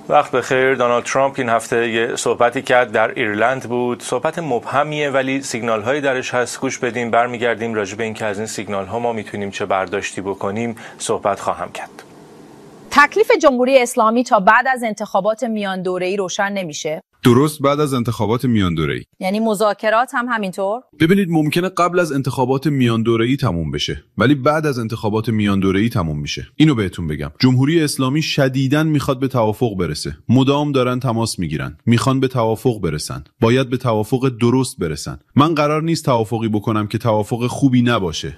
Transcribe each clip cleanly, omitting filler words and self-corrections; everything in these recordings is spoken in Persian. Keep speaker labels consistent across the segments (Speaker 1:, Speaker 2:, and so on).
Speaker 1: وقت بخیر. دونالد ترامپ این هفته یه صحبتی کرد در ایرلند بود. صحبت مبهمیه ولی سیگنال هایی درش هست. گوش بدیم، برمیگردیم راجع به این که از این سیگنال ها ما میتونیم چه برداشتی بکنیم صحبت خواهم کرد.
Speaker 2: تکلیف جمهوری اسلامی تا بعد از انتخابات میان دوره‌ای روشن نمیشه.
Speaker 3: درست بعد از انتخابات میان دوره‌ای.
Speaker 2: یعنی مذاکرات هم همینطور؟
Speaker 3: ببینید ممکنه قبل از انتخابات میان دوره‌ای تموم بشه ولی بعد از انتخابات میان دوره‌ای تموم میشه. اینو بهتون بگم. جمهوری اسلامی شدیداً میخواد به توافق برسه. مدام دارن تماس میگیرن. میخوان به توافق برسن. باید به توافق درست برسن. من قرار نیست توافقی بکنم که توافق خوبی نباشه.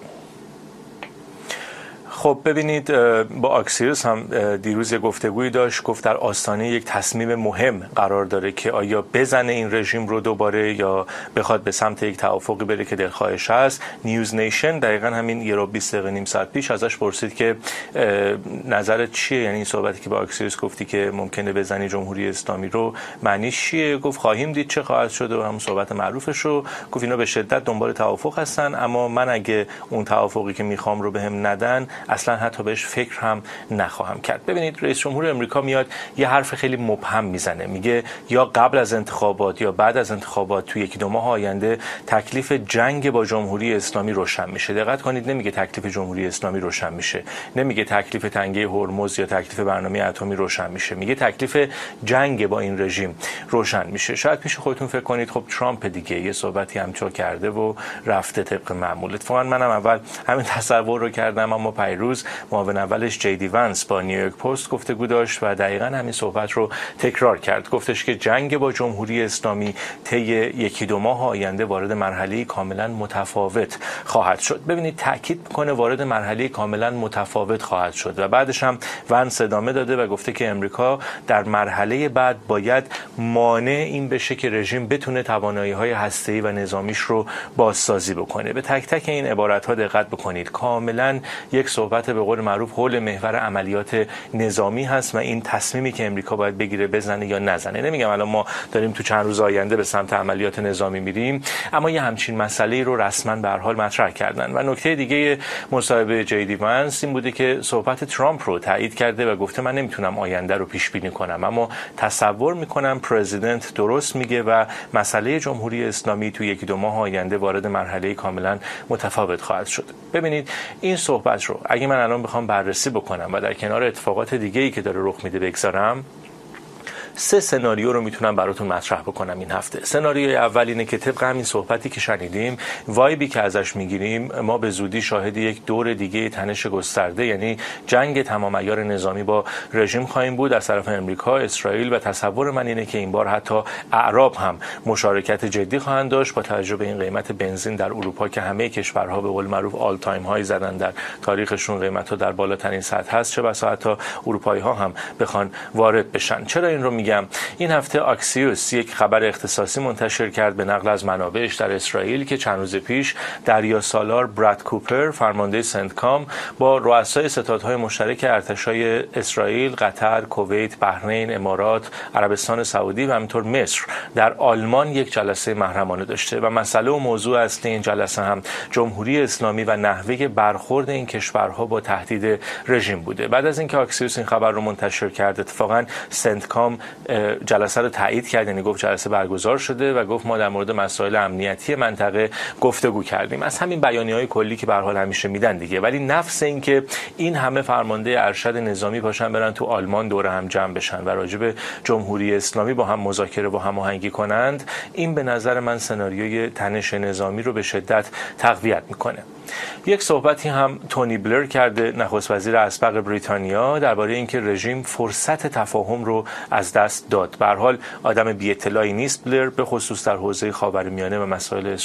Speaker 1: خب ببینید، با آکسیوس هم دیروز یه گفتگویی داشت. گفت در آستانه یک تصمیم مهم قرار داره که آیا بزنه این رژیم رو دوباره یا بخواد به سمت یک توافقی بره که دلخواهش هست. نیوز نیشن دقیقاً همین یه رو 20 دقیقه نیم ساعت پیش ازش پرسید که نظرت چیه، یعنی این صحبتی که با آکسیوس گفتی که ممکنه بزنی جمهوری اسلامی رو معنیش چیه؟ گفت خواهیم دید چه خواهد شد و هم صحبت معروفش رو گفت اینا به شدت دنبال توافق هستن، اما من اگه اون توافقی که میخوام رو بهم ندن اصلا حتی بهش فکر هم نخواهم کرد. ببینید رئیس جمهور امریکا میاد یه حرف خیلی مبهم میزنه، میگه یا قبل از انتخابات یا بعد از انتخابات تو یکی دو ماه آینده تکلیف جنگ با جمهوری اسلامی روشن میشه. دقت کنید، نمیگه تکلیف جمهوری اسلامی روشن میشه، نمیگه تکلیف تنگه هرمز یا تکلیف برنامه اتمی روشن میشه، میگه تکلیف جنگ با این رژیم روشن میشه. شاید پیش خودتون فکر کنید خب ترامپ دیگه یه صحبتی همچو کرده و رفته طبق معمول. اتفاقا منم اول همین تصور رو کردم، اما پیروز معاون اولش جیدی ونس با نیویورک پست گفتگو داشت و دقیقاً همین صحبت رو تکرار کرد. گفتش که جنگ با جمهوری اسلامی طی یکی دو ماه آینده وارد مرحله کاملا متفاوت خواهد شد. ببینید تاکید میکنه وارد مرحله کاملا متفاوت خواهد شد و بعدش هم ونس ادامه داده و گفته که امریکا در مرحله بعد باید مانع این بشه که رژیم بتونه توانایی‌های هسته‌ای و نظامیش رو بازسازی بکنه. به تک تک این عبارت‌ها دقت بکنید. کاملا یک صحبت به قول معروف حول محور عملیات نظامی هست و این تصمیمی که امریکا باید بگیره بزنه یا نزنه. نمیگم الان ما داریم تو چند روز آینده به سمت عملیات نظامی میریم، اما یه همچین مسئله رو رسما به هر حال مطرح کردن. و نکته دیگه مصاحبه جیدی ونس این بوده که صحبت ترامپ رو تایید کرده و گفته من نمیتونم آینده رو پیش بینی کنم، اما تصور میکنم پرزیدنت درست میگه و مسئله جمهوری اسلامی تو یکی دو ماه آینده وارد مرحله کاملا متفاوت خواهد شد. ببینید این صحبت رو اگه من الان بخوام بررسی بکنم و در کنار اتفاقات دیگه‌ای که داره رخ میده بگذارم، سه سناریو رو میتونم براتون مطرح بکنم این هفته. سناریوی اول اینه که طبق همین صحبتی که شنیدیم، وایبی که ازش میگیریم، ما به زودی شاهد یک دور دیگه تنش گسترده، یعنی جنگ تمام عیار نظامی با رژیم خواهیم بود از طرف امریکا، اسرائیل و تصور من اینه که این بار حتی اعراب هم مشارکت جدی خواهند داشت با توجه به این قیمت بنزین در اروپا که همه کشورها به قول معروف آل تایم های زدن در تاریخشون، قیمت‌ها در بالاترین سطح هست، چه بسا حتی اروپایی‌ها هم بخوان وارد بشن. چرا این رو میگم؟ این هفته آکسیوس یک خبر اختصاصی منتشر کرد به نقل از منابعش در اسرائیل که چند روز پیش دریاسالار براد کوپر فرمانده سنتکام با رؤسای ستادهای مشترک ارتشای اسرائیل، قطر، کویت، بحرین، امارات، عربستان سعودی و همینطور مصر در آلمان یک جلسه محرمانه داشته و مسئله و موضوع اصلی این جلسه هم جمهوری اسلامی و نحوه برخورد این کشورها با تهدید رژیم بوده. بعد از اینکه آکسیوس این خبر رو منتشر کرد، اتفاقا سنتکام جلسه رو تایید کرد، یعنی گفت جلسه برگزار شده و گفت ما در مورد مسائل امنیتی منطقه گفتگو کردیم. از همین بیانیه‌های کلی که به هر حال همیشه میدن دیگه، ولی نفس این که این همه فرمانده ارشد نظامی پاشن برن تو آلمان دوره هم جمع بشن و راجع به جمهوری اسلامی با هم مذاکره و هماهنگی کنند، این به نظر من سناریوی تنش نظامی رو به شدت تقویت میکنه. یک صحبتی هم تونی بلر کرده، نخست وزیر اسبق بریتانیا، درباره اینکه رژیم فرصت تفاهم رو از دست داد. به هر حال آدم بی اطلاعی نیست بلر، به خصوص در حوزه خاورمیانه و مسائل